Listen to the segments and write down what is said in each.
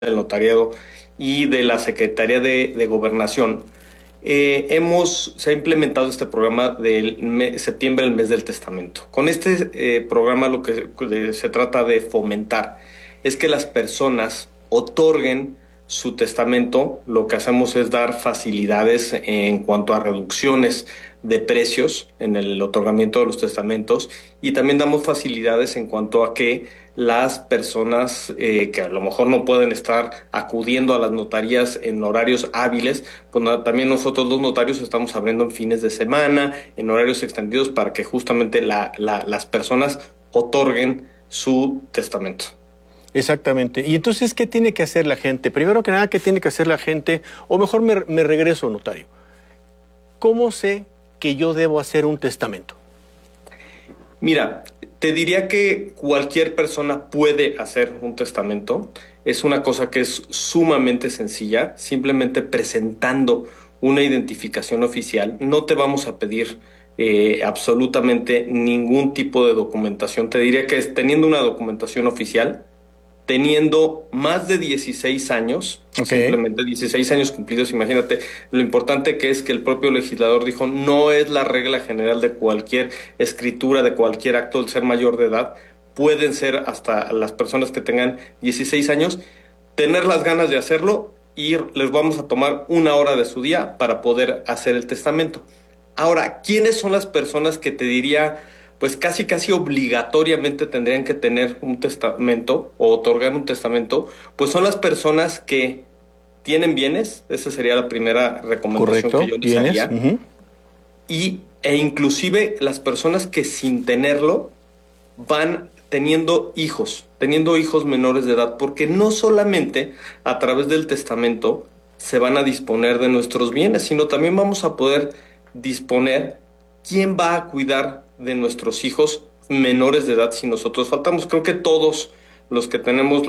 del Notariado y de la Secretaría de Gobernación, se ha implementado este programa del septiembre, el mes del testamento. Con este programa lo que se trata de fomentar es que las personas otorguen su testamento. Lo que hacemos es dar facilidades en cuanto a reducciones de precios en el otorgamiento de los testamentos, y también damos facilidades en cuanto a que las personas que a lo mejor no pueden estar acudiendo a las notarías en horarios hábiles, pues también nosotros los notarios estamos abriendo en fines de semana, en horarios extendidos, para que justamente las personas otorguen su testamento. Exactamente. Y entonces, ¿qué tiene que hacer la gente? Primero que nada, ¿qué tiene que hacer la gente? O mejor me regreso, notario. ¿Cómo sé que yo debo hacer un testamento? Mira, te diría que cualquier persona puede hacer un testamento. Es una cosa que es sumamente sencilla, simplemente presentando una identificación oficial. No te vamos a pedir absolutamente ningún tipo de documentación. Te diría que es teniendo una documentación oficial, teniendo más de 16 años, Ok. simplemente 16 años cumplidos. Imagínate lo importante que es que el propio legislador dijo: no es la regla general de cualquier escritura, de cualquier acto, el ser mayor de edad. Pueden ser hasta las personas que tengan 16 años, tener las ganas de hacerlo, y les vamos a tomar una hora de su día para poder hacer el testamento. Ahora, ¿quiénes son las personas que te diría, pues casi casi obligatoriamente tendrían que tener un testamento o otorgar un testamento? Pues son las personas que tienen bienes. Esa sería la primera recomendación que Correcto. yo les ¿Bienes? haría. Ujú. E inclusive las personas que sin tenerlo van teniendo hijos menores de edad, porque no solamente a través del testamento se van a disponer de nuestros bienes, sino también vamos a poder disponer quién va a cuidar de nuestros hijos menores de edad si nosotros faltamos. Creo que todos los que tenemos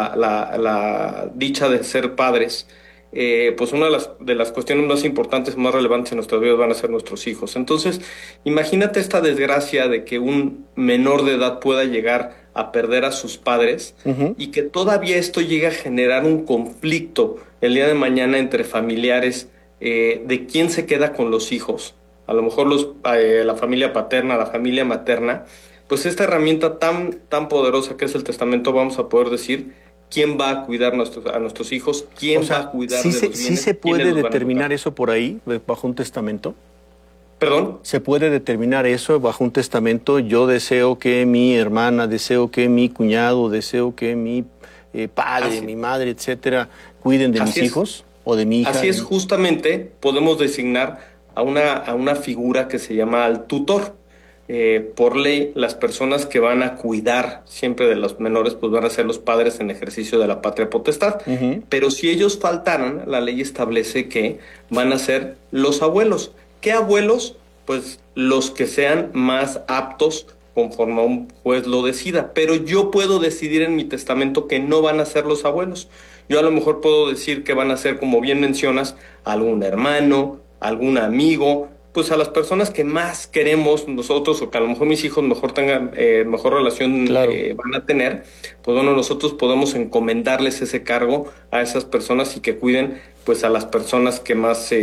la dicha de ser padres, pues una de las cuestiones más importantes, más relevantes en nuestras vidas van a ser nuestros hijos. Entonces, imagínate esta desgracia de que un menor de edad pueda llegar a perder a sus padres, Ujú. y que todavía esto llegue a generar un conflicto el día de mañana entre familiares, de quién se queda con los hijos. A lo mejor la familia paterna, la familia materna. Pues esta herramienta tan poderosa que es el testamento, vamos a poder decir quién va a cuidar a nuestros hijos, O quién va sea, a cuidar de los sí bienes, se quiénes puede los van a determinar educar. eso por ahí, bajo un testamento. ¿Perdón? Se puede determinar eso bajo un testamento. Yo deseo que mi hermana, deseo que mi cuñado, deseo que mi padre, Así, mi madre, etcétera, cuiden de mis así es. hijos o de mi hija. Así es, justamente podemos designar a una figura que se llama al tutor. Por ley, las personas que van a cuidar siempre de los menores, pues van a ser los padres en ejercicio de la patria potestad. Ujú. Pero si ellos faltaran, la ley establece que van a ser los abuelos. ¿Qué abuelos? Pues los que sean más aptos conforme un juez lo decida. Pero yo puedo decidir en mi testamento que no van a ser los abuelos. Yo a lo mejor puedo decir que van a ser, como bien mencionas, algún hermano, algún amigo, pues a las personas que más queremos nosotros, o que a lo mejor mis hijos mejor tengan, mejor relación Claro. van a tener. Pues bueno, nosotros podemos encomendarles ese cargo a esas personas, y que cuiden pues a las personas que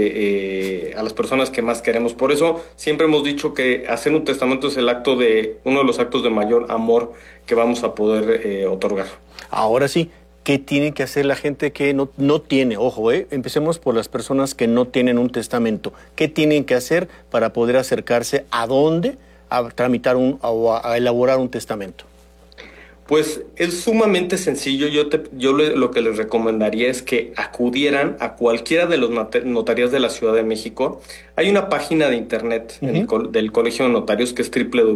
más queremos. Por eso siempre hemos dicho que hacer un testamento es uno de los actos de mayor amor que vamos a poder otorgar. Ahora sí, ¿qué tiene que hacer la gente que no tiene? Ojo, empecemos por las personas que no tienen un testamento. ¿Qué tienen que hacer para poder acercarse a dónde? A tramitar a elaborar un testamento. Pues es sumamente sencillo. Lo que les recomendaría es que acudieran a cualquiera de los notarías de la Ciudad de México. Hay una página de internet Ujú. del Colegio de Notarios, que es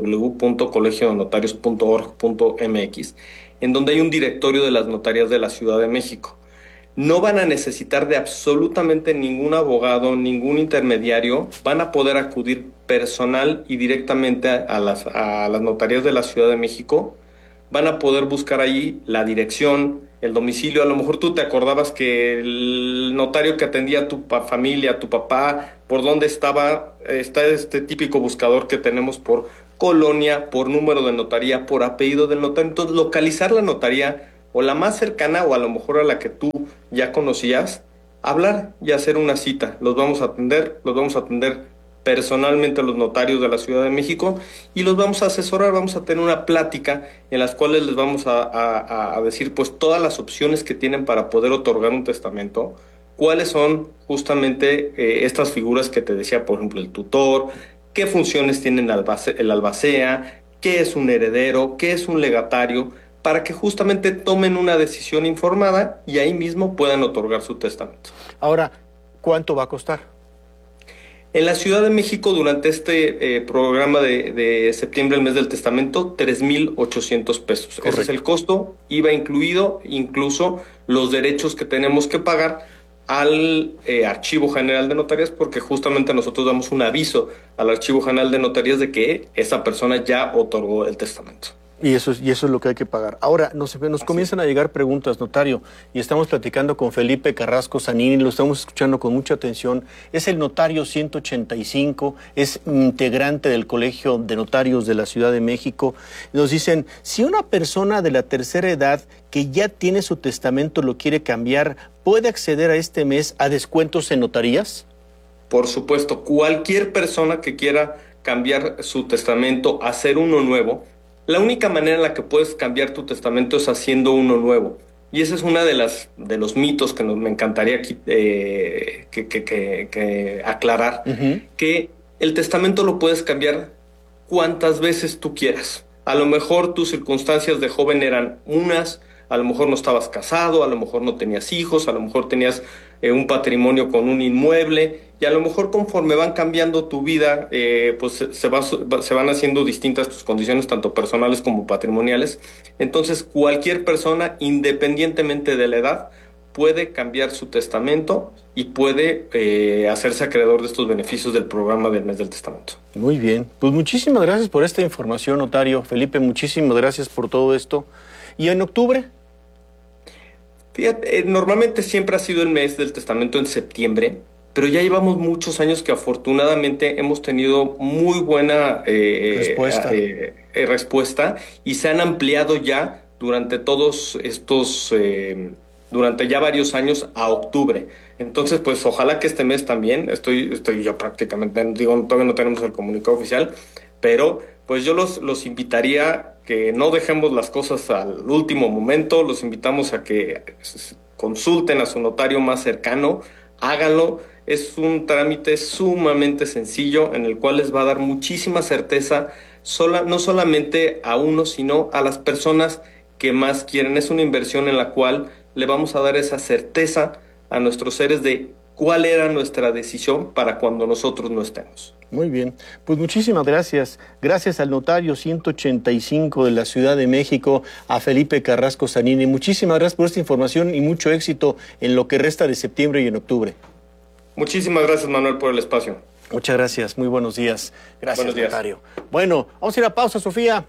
www.colegiodonotarios.org.mx, en donde hay un directorio de las notarías de la Ciudad de México. No van a necesitar de absolutamente ningún abogado, ningún intermediario. Van a poder acudir personal y directamente a las notarías de la Ciudad de México. Van a poder buscar ahí la dirección, el domicilio. A lo mejor tú te acordabas que el notario que atendía a tu familia, a tu papá, por dónde estaba. Está este típico buscador que tenemos por colonia, por número de notaría, por apellido del notario. Entonces, localizar la notaría o la más cercana o a lo mejor a la que tú ya conocías, hablar y hacer una cita. Los vamos a atender personalmente a los notarios de la Ciudad de México y los vamos a asesorar, vamos a tener una plática en las cuales les vamos a decir pues todas las opciones que tienen para poder otorgar un testamento, cuáles son justamente estas figuras que te decía, por ejemplo, el tutor, qué funciones tiene el albacea, qué es un heredero, qué es un legatario, para que justamente tomen una decisión informada y ahí mismo puedan otorgar su testamento. Ahora, ¿cuánto va a costar? En la Ciudad de México, durante este programa de septiembre, el mes del testamento, 3,800 pesos. Correcto. Ese es el costo, IVA incluido, incluso los derechos que tenemos que pagar al Archivo General de Notarías, porque justamente nosotros damos un aviso al Archivo General de Notarías de que esa persona ya otorgó el testamento. Y eso es lo que hay que pagar. Ahora, nos comienzan a llegar preguntas, notario, y estamos platicando con Felipe Carrasco Zanini, lo estamos escuchando con mucha atención. Es el notario 185, es integrante del Colegio de Notarios de la Ciudad de México. Nos dicen, si una persona de la tercera edad que ya tiene su testamento lo quiere cambiar, ¿puede acceder a este mes a descuentos en notarías? Por supuesto, cualquier persona que quiera cambiar su testamento, hacer uno nuevo, la única manera en la que puedes cambiar tu testamento es haciendo uno nuevo. Y ese es uno de los mitos que me encantaría aquí, que aclarar, que el testamento lo puedes cambiar cuantas veces tú quieras. A lo mejor tus circunstancias de joven eran unas, a lo mejor no estabas casado, a lo mejor no tenías hijos, a lo mejor tenías un patrimonio con un inmueble, y a lo mejor conforme van cambiando tu vida, pues se van haciendo distintas tus condiciones, tanto personales como patrimoniales. Entonces, cualquier persona, independientemente de la edad, puede cambiar su testamento y puede hacerse acreedor de estos beneficios del programa del mes del testamento. Muy bien, pues muchísimas gracias por esta información, notario. Felipe, muchísimas gracias por todo esto. ¿Y en octubre? Fíjate, normalmente siempre ha sido el mes del testamento en septiembre, pero ya llevamos muchos años que afortunadamente hemos tenido muy buena respuesta y se han ampliado ya durante todos estos, durante ya varios años a octubre. Entonces, pues ojalá que este mes también, estoy yo prácticamente, digo, todavía no tenemos el comunicado oficial, pero pues yo los invitaría que no dejemos las cosas al último momento, los invitamos a que consulten a su notario más cercano, háganlo, es un trámite sumamente sencillo en el cual les va a dar muchísima certeza, no solamente a uno, sino a las personas que más quieren. Es una inversión en la cual le vamos a dar esa certeza a nuestros seres de cuál era nuestra decisión para cuando nosotros no estemos. Muy bien, pues muchísimas gracias. Gracias al notario 185 de la Ciudad de México, a Felipe Carrasco Zanini. Muchísimas gracias por esta información y mucho éxito en lo que resta de septiembre y en octubre. Muchísimas gracias, Manuel, por el espacio. Muchas gracias, muy buenos días. Gracias, buenos días, notario. Bueno, vamos a ir a pausa, Sofía.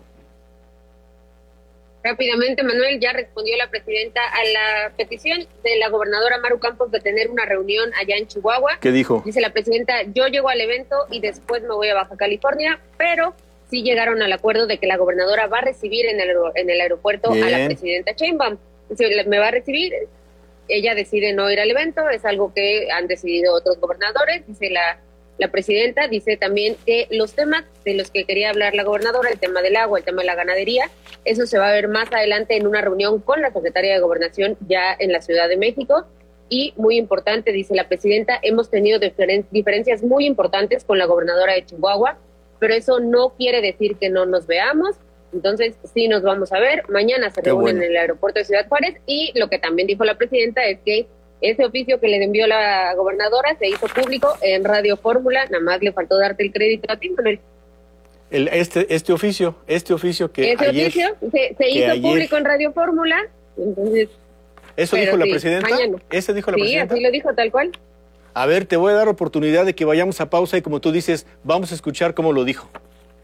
Rápidamente, Manuel, ya respondió la presidenta a la petición de la gobernadora Maru Campos de tener una reunión allá en Chihuahua. ¿Qué dijo? Dice la presidenta, yo llego al evento y después me voy a Baja California, pero sí llegaron al acuerdo de que la gobernadora va a recibir en el aeropuerto a la presidenta Sheinbaum. Dice, me va a recibir, ella decide no ir al evento, es algo que han decidido otros gobernadores, dice la presidenta. Dice también que los temas de los que quería hablar la gobernadora, el tema del agua, el tema de la ganadería, eso se va a ver más adelante en una reunión con la secretaria de Gobernación ya en la Ciudad de México. Y muy importante, dice la presidenta, hemos tenido diferencias muy importantes con la gobernadora de Chihuahua, pero eso no quiere decir que no nos veamos. Entonces sí nos vamos a ver, mañana se reúnen en el aeropuerto de Ciudad Juárez. Y lo que también dijo la presidenta es que ese oficio que le envió la gobernadora se hizo público en Radio Fórmula, nada más le faltó darte el crédito a ti, Manuel. Este oficio que ese ayer, oficio se hizo público en Radio Fórmula, entonces... ¿Eso dijo la presidenta? Mañana. ¿Ese dijo la presidenta? Sí, así lo dijo, tal cual. A ver, te voy a dar oportunidad de que vayamos a pausa y como tú dices, vamos a escuchar cómo lo dijo.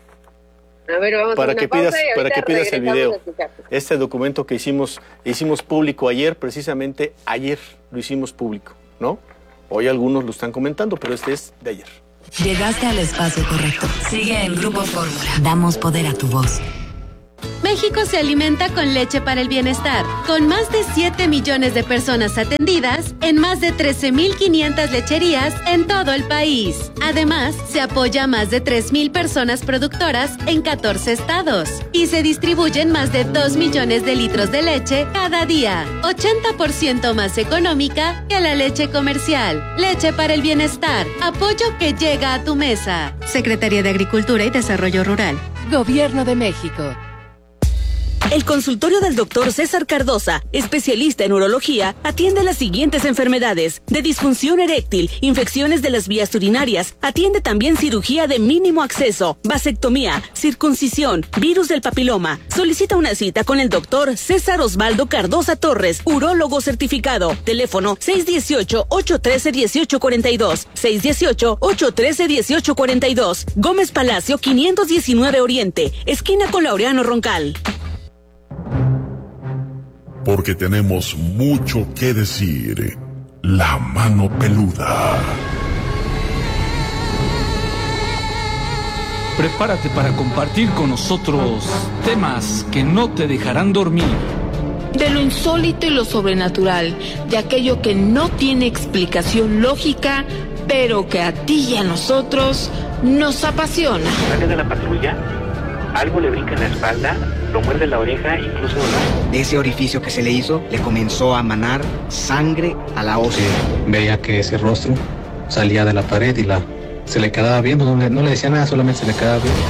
A ver, vamos a una pausa y para que pidas el video. Este documento que hicimos público ayer, precisamente ayer lo hicimos público, ¿no? Hoy algunos lo están comentando, pero este es de ayer. Llegaste al espacio correcto. Sigue en Grupo Fórmula. Damos poder a tu voz. México se alimenta con leche para el bienestar, con más de 7 millones de personas atendidas en más de 13,500 lecherías en todo el país. Además, se apoya a más de 3,000 personas productoras en 14 estados y se distribuyen más de 2 millones de litros de leche cada día, 80% más económica que la leche comercial. Leche para el bienestar, apoyo que llega a tu mesa. Secretaría de Agricultura y Desarrollo Rural. Gobierno de México. El consultorio del Dr. César Cardosa, especialista en urología, atiende las siguientes enfermedades: de disfunción eréctil, infecciones de las vías urinarias, atiende también cirugía de mínimo acceso, vasectomía, circuncisión, virus del papiloma. Solicita una cita con el Dr. César Osvaldo Cardosa Torres, urólogo certificado. Teléfono 618-813-1842, 618-813-1842. Gómez Palacio 519 Oriente, esquina con Laureano Roncal. Porque tenemos mucho que decir. La mano peluda. Prepárate para compartir con nosotros temas que no te dejarán dormir. De lo insólito y lo sobrenatural, de aquello que no tiene explicación lógica, pero que a ti y a nosotros nos apasiona. Sale de la patrulla, algo le brinca en la espalda, lo muerde la oreja, incluso de ese orificio que se le hizo, le comenzó a manar sangre a la ósea. Veía que ese rostro salía de la pared y se le quedaba viendo, no le decía nada, solamente se le quedaba viendo.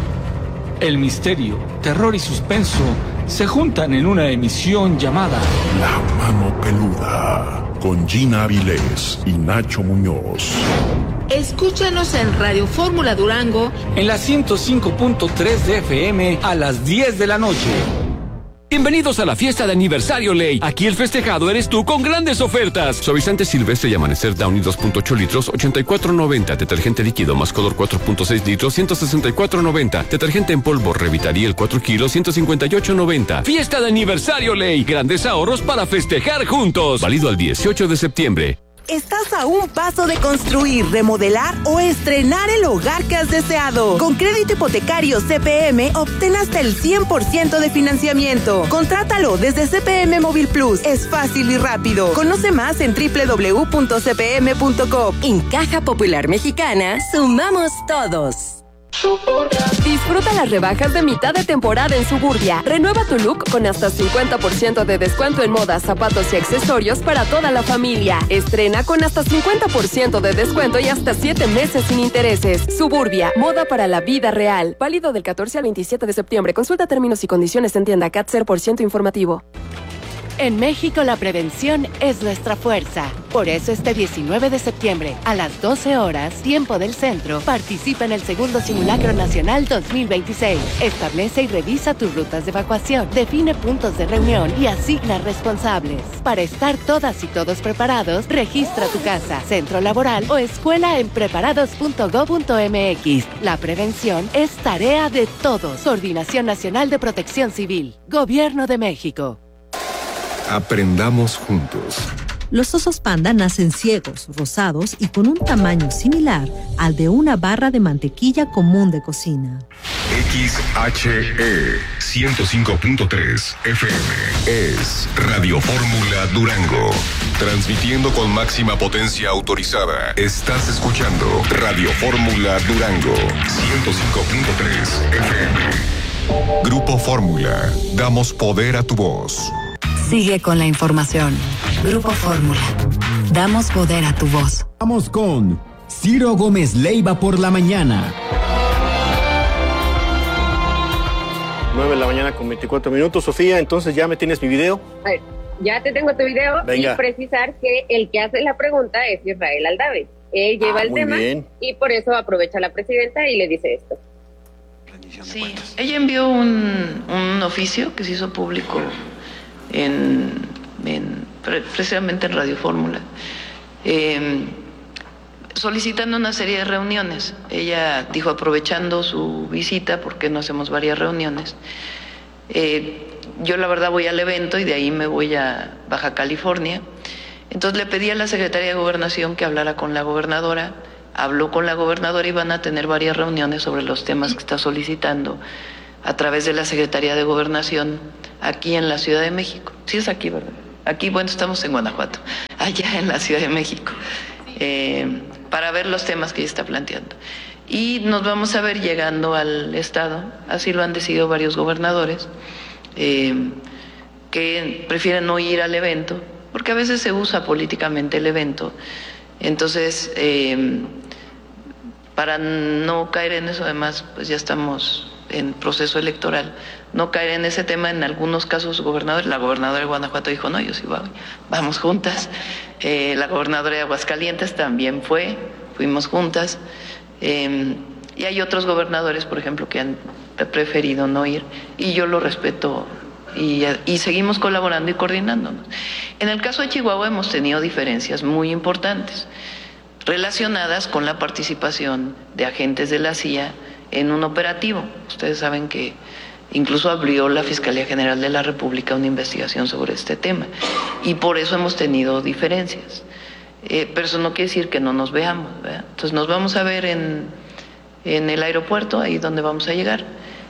El misterio, terror y suspenso se juntan en una emisión llamada La Mano Peluda, con Gina Avilés y Nacho Muñoz. Escúchanos en Radio Fórmula Durango, en la 105.3 de FM a las 10 de la noche. Bienvenidos a la fiesta de aniversario Ley. Aquí el festejado eres tú con grandes ofertas. Suavizante Silvestre y Amanecer Downy 2.8 litros, 84.90. Detergente líquido Mascolor 4.6 litros, 164.90. Detergente en polvo Revitariel 4 kilos, 158.90. Fiesta de aniversario Ley. Grandes ahorros para festejar juntos. Válido al 18 de septiembre. Estás a un paso de construir, remodelar o estrenar el hogar que has deseado. Con crédito hipotecario CPM, obtén hasta el 100% de financiamiento. Contrátalo desde CPM Móvil Plus. Es fácil y rápido. Conoce más en www.cpm.com. En Caja Popular Mexicana, sumamos todos. Disfruta las rebajas de mitad de temporada en Suburbia. Renueva tu look con hasta 50% de descuento en moda, zapatos y accesorios para toda la familia. Estrena con hasta 50% de descuento y hasta 7 meses sin intereses. Suburbia, moda para la vida real. Válido del 14 al 27 de septiembre. Consulta términos y condiciones en tienda CAT 0% informativo. En México la prevención es nuestra fuerza. Por eso este 19 de septiembre, a las 12 horas, tiempo del centro, participa en el segundo Simulacro Nacional 2026. Establece y revisa tus rutas de evacuación, define puntos de reunión y asigna responsables. Para estar todas y todos preparados, registra tu casa, centro laboral o escuela en preparados.gov.mx. La prevención es tarea de todos. Coordinación Nacional de Protección Civil. Gobierno de México. Aprendamos juntos. Los osos panda nacen ciegos, rosados y con un tamaño similar al de una barra de mantequilla común de cocina. XHE 105.3 FM es Radio Fórmula Durango. Transmitiendo con máxima potencia autorizada. Estás escuchando Radio Fórmula Durango 105.3 FM. Grupo Fórmula. Damos poder a tu voz. Sigue con la información. Grupo Fórmula. Damos poder a tu voz. Vamos con Ciro Gómez Leiva por la mañana. 9 de la mañana con 24 minutos. Sofía, entonces ya me tienes mi video. A ver, ya te tengo tu video. Venga. Y precisar que el que hace la pregunta es Israel Aldave. Él lleva el tema bien. Y por eso aprovecha la presidenta y le dice esto. Sí, ella envió un oficio que se hizo público precisamente en Radio Fórmula, solicitando una serie de reuniones. Ella dijo, aprovechando su visita, ¿por qué no hacemos varias reuniones? Yo la verdad voy al evento y de ahí me voy a Baja California. Entonces le pedí a la Secretaría de Gobernación que hablara con la gobernadora. Habló con la gobernadora y van a tener varias reuniones sobre los temas que está solicitando a través de la Secretaría de Gobernación aquí en la Ciudad de México. Sí es aquí, ¿verdad? Aquí, bueno, estamos en Guanajuato, allá en la Ciudad de México, para ver los temas que ella está planteando. Y nos vamos a ver llegando al Estado, así lo han decidido varios gobernadores, que prefieren no ir al evento, porque a veces se usa políticamente el evento. Entonces, para no caer en eso, además, pues ya estamos en proceso electoral, no caer en ese tema. En algunos casos, la gobernadora de Guanajuato dijo, no, yo sí voy, vamos juntas. La gobernadora de Aguascalientes también fuimos juntas. Y hay otros gobernadores, por ejemplo, que han preferido no ir, y yo lo respeto, y seguimos colaborando y coordinándonos. En el caso de Chihuahua hemos tenido diferencias muy importantes relacionadas con la participación de agentes de la CIA en un operativo. Ustedes saben que incluso abrió la Fiscalía General de la República una investigación sobre este tema, y por eso hemos tenido diferencias. Pero eso no quiere decir que no nos veamos, ¿verdad? Entonces nos vamos a ver en el aeropuerto, ahí donde vamos a llegar,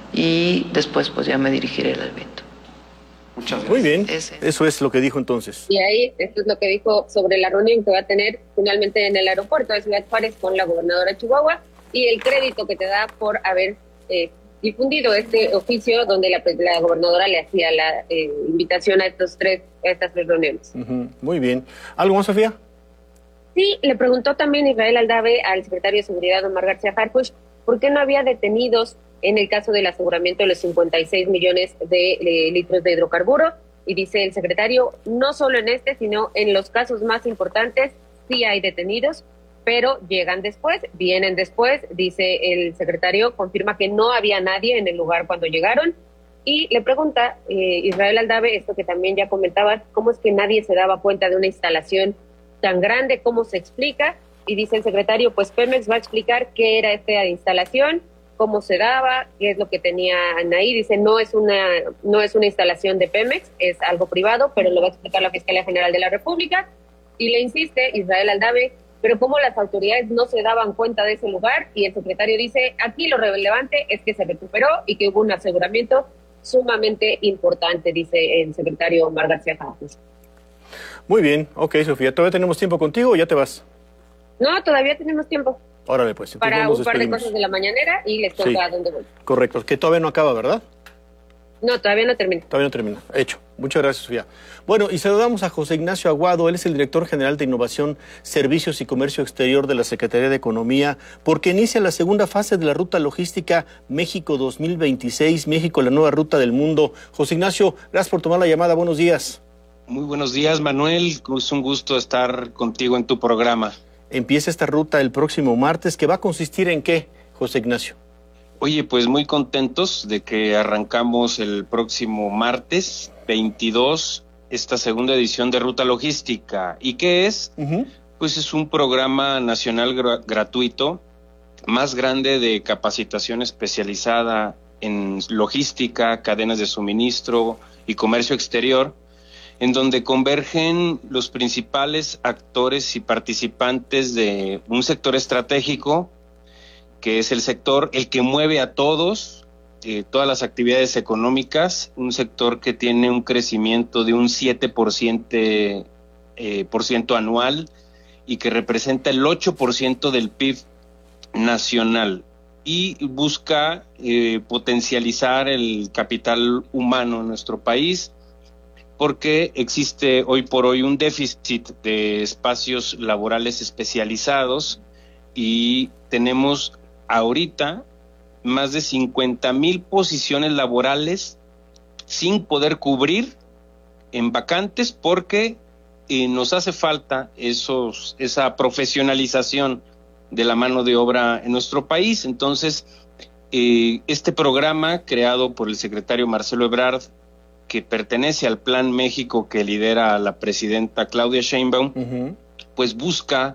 y después pues ya me dirigiré al evento. Muchas gracias. Muy bien, eso es lo que dijo entonces. Y ahí, esto es lo que dijo sobre la reunión que va a tener finalmente en el aeropuerto de Ciudad Juárez con la gobernadora de Chihuahua, y el crédito que te da por haber difundido este oficio donde la gobernadora le hacía la invitación a estas tres reuniones. Muy bien. ¿Algo más, Sofía? Sí, le preguntó también Israel Aldave al secretario de Seguridad, Omar García Harfuch, por qué no había detenidos en el caso del aseguramiento de los 56 millones de litros de hidrocarburo. Y dice el secretario, no solo en este, sino en los casos más importantes sí hay detenidos, pero llegan después, vienen después. Dice el secretario, confirma que no había nadie en el lugar cuando llegaron. Y le pregunta Israel Aldave, esto que también ya comentabas, cómo es que nadie se daba cuenta de una instalación tan grande, cómo se explica. Y dice el secretario, pues Pemex va a explicar qué era esta instalación, cómo se daba, qué es lo que tenían ahí. Dice, no es una instalación de Pemex, es algo privado, pero lo va a explicar la Fiscalía General de la República. Y le insiste Israel Aldave, pero cómo las autoridades no se daban cuenta de ese lugar. Y el secretario dice, aquí lo relevante es que se recuperó y que hubo un aseguramiento sumamente importante, dice el secretario Omar García Harfuch. Muy bien, ok, Sofía, ¿todavía tenemos tiempo contigo o ya te vas? No, todavía tenemos tiempo. Órale, pues. Para un par de cosas de la mañanera y les cuento a dónde voy. Correcto, que todavía no acaba, ¿verdad? No, todavía no termina. Todavía no termina. Hecho. Muchas gracias, Sofía. Bueno, y saludamos a José Ignacio Aguado. Él es el director general de Innovación, Servicios y Comercio Exterior de la Secretaría de Economía, porque inicia la segunda fase de la ruta logística México 2026, México, la nueva ruta del mundo. José Ignacio, gracias por tomar la llamada. Buenos días. Muy buenos días, Manuel. Es un gusto estar contigo en tu programa. Empieza esta ruta el próximo martes, que va a consistir en qué, José Ignacio. Oye, pues muy contentos de que arrancamos el próximo martes 22 esta segunda edición de Ruta Logística. ¿Y qué es? Pues es un programa nacional gratuito, más grande de capacitación especializada en logística, cadenas de suministro y comercio exterior, en donde convergen los principales actores y participantes de un sector estratégico, que es el sector el que mueve a todas las actividades económicas, un sector que tiene un crecimiento de un 7% anual y que representa el 8% del PIB nacional, y busca potencializar el capital humano en nuestro país, porque existe hoy por hoy un déficit de espacios laborales especializados y tenemos ahorita más de 50,000 posiciones laborales sin poder cubrir en vacantes, porque nos hace falta esa profesionalización de la mano de obra en nuestro país. Entonces, este programa creado por el secretario Marcelo Ebrard, que pertenece al Plan México que lidera la presidenta Claudia Sheinbaum, pues busca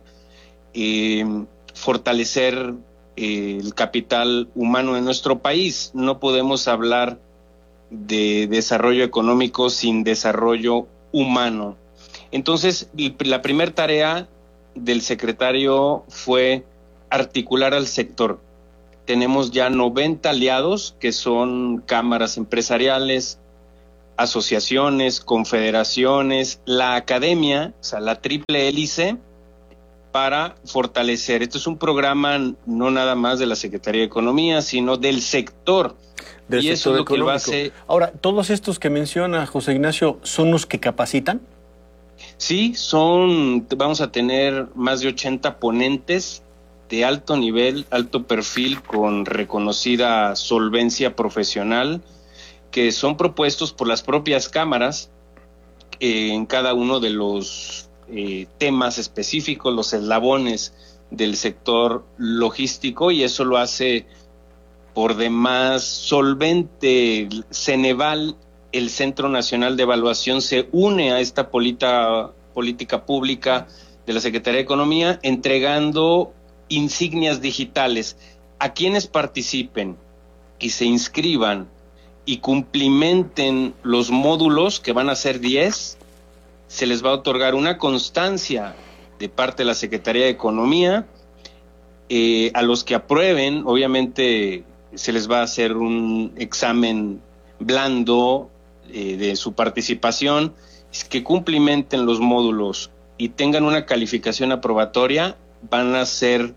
fortalecer el capital humano en nuestro país. No podemos hablar de desarrollo económico sin desarrollo humano. Entonces, la primera tarea del secretario fue articular al sector, tenemos ya 90 aliados que son cámaras empresariales, asociaciones, confederaciones, la academia, o sea, la triple hélice, para fortalecer. Esto es un programa no nada más de la Secretaría de Economía, sino del sector. Y eso es lo que lo hace. Ahora, ¿todos estos que menciona José Ignacio son los que capacitan? Sí, vamos a tener más de 80 ponentes de alto nivel, alto perfil, con reconocida solvencia profesional, que son propuestos por las propias cámaras en cada uno de los temas específicos, los eslabones del sector logístico, y eso lo hace por demás solvente. Ceneval, el Centro Nacional de Evaluación, se une a esta política pública de la Secretaría de Economía, entregando insignias digitales a quienes participen y se inscriban y cumplimenten los módulos, que van a ser 10, se les va a otorgar una constancia de parte de la Secretaría de Economía. A los que aprueben, obviamente, se les va a hacer un examen blando de su participación, que cumplimenten los módulos y tengan una calificación aprobatoria, van a ser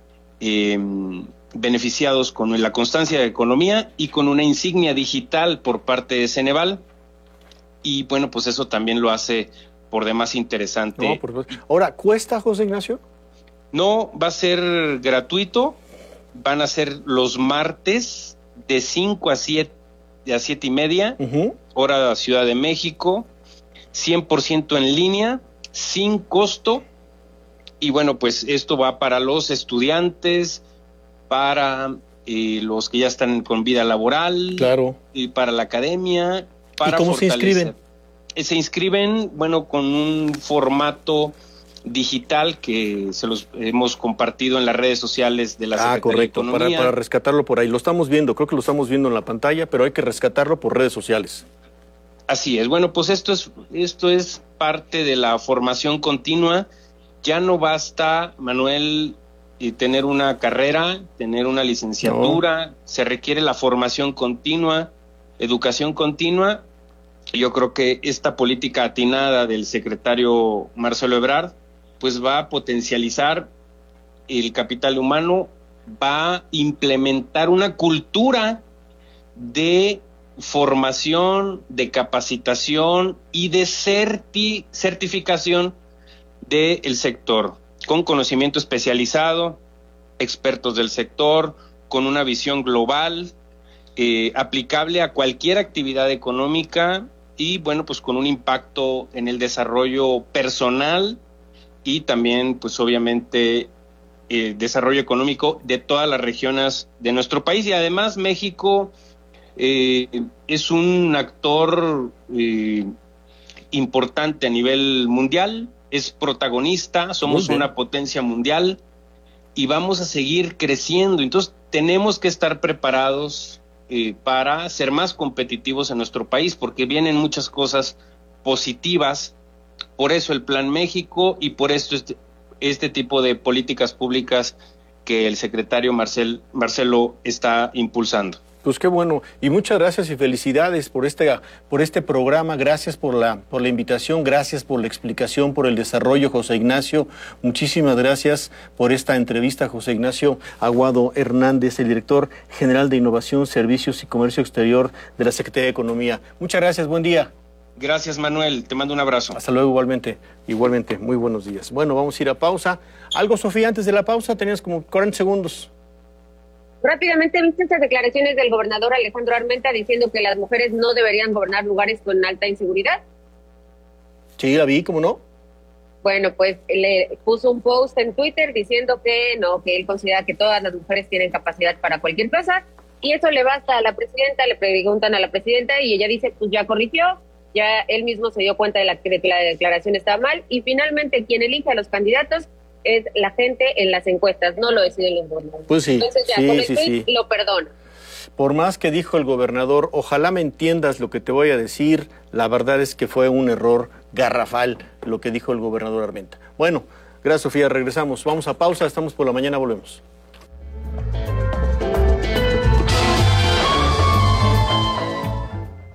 beneficiados con la constancia de economía y con una insignia digital por parte de Ceneval. Y bueno, pues eso también lo hace por demás interesante. Ahora, ¿cuesta, José Ignacio? No, va a ser gratuito. Van a ser los martes de 5 a 7 y media, hora de Ciudad de México, 100% en línea, sin costo. Y bueno, pues esto va para los estudiantes, para los que ya están con vida laboral, claro, y para la academia. Para ¿Y cómo se inscriben? Se inscriben, bueno, con un formato digital que se los hemos compartido en las redes sociales de la Secretaría de Economía. Para rescatarlo por ahí. Lo estamos viendo, creo que lo estamos viendo en la pantalla, pero hay que rescatarlo por redes sociales. Así es. Bueno, pues esto es parte de la formación continua. Ya no basta, Manuel, tener una carrera, tener una licenciatura, se requiere la formación continua, educación continua. Yo creo que esta política atinada del secretario Marcelo Ebrard pues va a potencializar el capital humano, va a implementar una cultura de formación, de capacitación y de certificación del sector, con conocimiento especializado, expertos del sector, con una visión global, aplicable a cualquier actividad económica y, bueno, pues con un impacto en el desarrollo personal y también, pues obviamente, desarrollo económico de todas las regiones de nuestro país. Y además México es un actor importante a nivel mundial, es protagonista, somos una potencia mundial y vamos a seguir creciendo. Entonces tenemos que estar preparados para ser más competitivos en nuestro país, porque vienen muchas cosas positivas. Por eso el Plan México y por esto este tipo de políticas públicas que el secretario Marcelo está impulsando. Pues qué bueno, y muchas gracias y felicidades por este programa, gracias por la invitación, gracias por la explicación, por el desarrollo, José Ignacio, muchísimas gracias por esta entrevista, José Ignacio Aguado Hernández, el director general de Innovación, Servicios y Comercio Exterior de la Secretaría de Economía. Muchas gracias, buen día. Gracias, Manuel, te mando un abrazo. Hasta luego, igualmente, muy buenos días. Bueno, vamos a ir a pausa. Algo, Sofía, antes de la pausa, tenías como 40 segundos. Rápidamente, ¿viste estas declaraciones del gobernador Alejandro Armenta diciendo que las mujeres no deberían gobernar lugares con alta inseguridad? Sí, la vi, ¿cómo no? Bueno, pues le puso un post en Twitter diciendo que no, que él considera que todas las mujeres tienen capacidad para cualquier cosa, y eso le basta a la presidenta. Le preguntan a la presidenta y ella dice, pues ya corrigió, ya él mismo se dio cuenta de que la declaración estaba mal, y finalmente quien elige a los candidatos es la gente en las encuestas, no lo deciden los gobernadores. Pues sí, entonces ya con el tweet lo perdona. Por más que dijo el gobernador, ojalá me entiendas lo que te voy a decir, la verdad es que fue un error garrafal lo que dijo el gobernador Armenta. Bueno, gracias, Sofía, regresamos, vamos a pausa, estamos por la mañana, volvemos.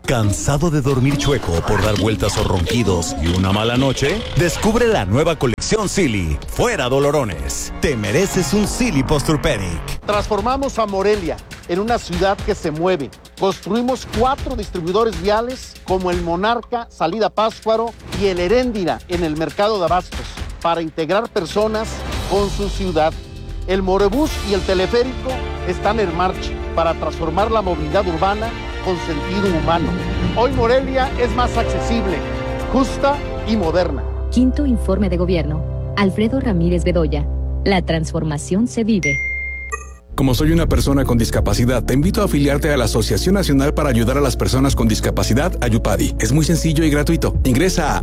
¿Cansado de dormir chueco por dar vueltas o ronquidos y una mala noche? Descubre la nueva colección Silly. Fuera dolorones. Te mereces un Silly Posturpedic. Transformamos a Morelia en una ciudad que se mueve. Construimos 4 distribuidores viales como el Monarca, Salida Pátzcuaro y el Heréndira en el mercado de abastos para integrar personas con su ciudad. El Morebús y el teleférico están en marcha para transformar la movilidad urbana con sentido humano. Hoy Morelia es más accesible, justa y moderna. Quinto informe de gobierno. Alfredo Ramírez Bedoya. La transformación se vive. Como soy una persona con discapacidad, te invito a afiliarte a la Asociación Nacional para Ayudar a las Personas con Discapacidad, Ayupadi. Es muy sencillo y gratuito. Ingresa a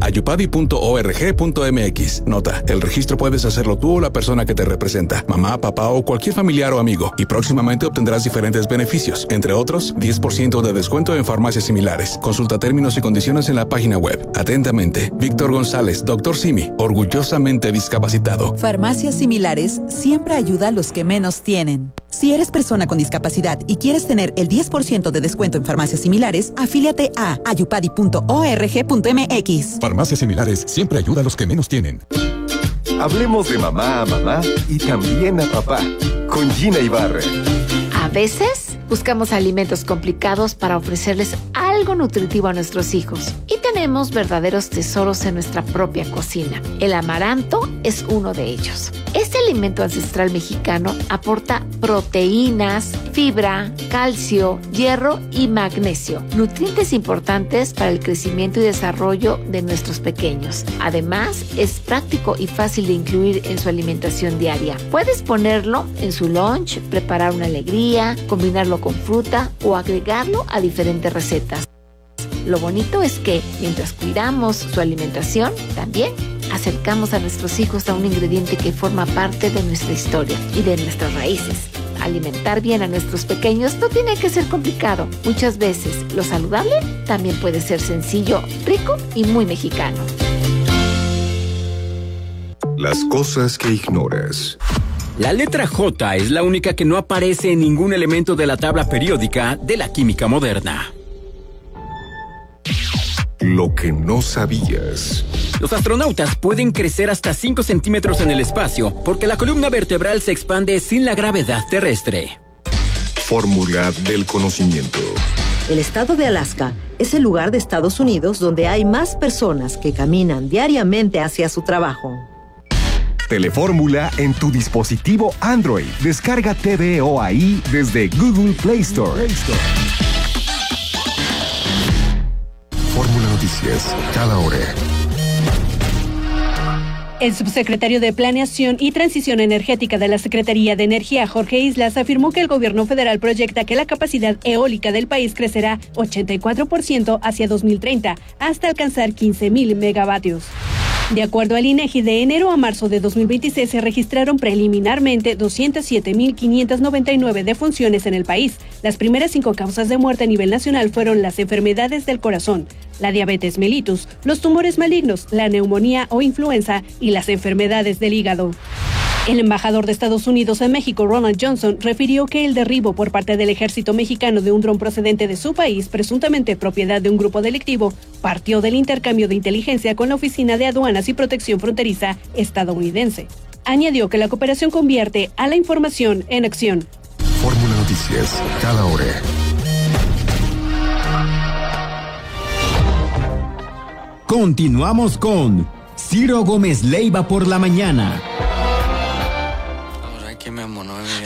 ayupadi.org.mx. Nota, el registro puedes hacerlo tú o la persona que te representa, mamá, papá o cualquier familiar o amigo, y próximamente obtendrás diferentes beneficios, entre otros, 10% de descuento en farmacias similares. Consulta términos y condiciones en la página web. Atentamente, Víctor González, Dr. Simi, orgullosamente discapacitado. Farmacias Similares siempre ayuda a los que menos tienen. Si eres persona con discapacidad y quieres tener el 10% de descuento en farmacias similares, afíliate a ayupadi.org.mx. Farmacias Similares siempre ayuda a los que menos tienen. Hablemos de mamá a mamá y también a papá, con Gina Ibarra. A veces buscamos alimentos complicados para ofrecerles algo nutritivo a nuestros hijos. Y tenemos verdaderos tesoros en nuestra propia cocina. El amaranto es uno de ellos. Este alimento ancestral mexicano aporta proteínas, fibra, calcio, hierro y magnesio, nutrientes importantes para el crecimiento y desarrollo de nuestros pequeños. Además, es práctico y fácil de incluir en su alimentación diaria. Puedes ponerlo en su lunch, preparar una alegría, combinarlo con fruta o agregarlo a diferentes recetas. Lo bonito es que, mientras cuidamos su alimentación, también acercamos a nuestros hijos a un ingrediente que forma parte de nuestra historia y de nuestras raíces. Alimentar bien a nuestros pequeños no tiene que ser complicado. Muchas veces, lo saludable también puede ser sencillo, rico y muy mexicano. Las cosas que ignoras. La letra J es la única que no aparece en ningún elemento de la tabla periódica de la química moderna. Lo que no sabías. Los astronautas pueden crecer hasta 5 centímetros en el espacio porque la columna vertebral se expande sin la gravedad terrestre. Fórmula del conocimiento. El estado de Alaska es el lugar de Estados Unidos donde hay más personas que caminan diariamente hacia su trabajo. Telefórmula en tu dispositivo Android. Descarga TVO ahí desde Google Play Store. Fórmula Noticias, cada hora. El subsecretario de Planeación y Transición Energética de la Secretaría de Energía, Jorge Islas, afirmó que el gobierno federal proyecta que la capacidad eólica del país crecerá 84% hacia 2030, hasta alcanzar 15,000 megavatios. De acuerdo al INEGI, de enero a marzo de 2026 se registraron preliminarmente 207,599 defunciones en el país. Las primeras 5 causas de muerte a nivel nacional fueron las enfermedades del corazón, la diabetes mellitus, los tumores malignos, la neumonía o influenza y las enfermedades del hígado. El embajador de Estados Unidos en México, Ronald Johnson, refirió que el derribo por parte del ejército mexicano de un dron procedente de su país, presuntamente propiedad de un grupo delictivo, partió del intercambio de inteligencia con la Oficina de Aduanas y Protección Fronteriza estadounidense. Añadió que la cooperación convierte a la información en acción. Fórmula Noticias, cada hora. Continuamos con Ciro Gómez Leiva por la mañana. Que me amonó.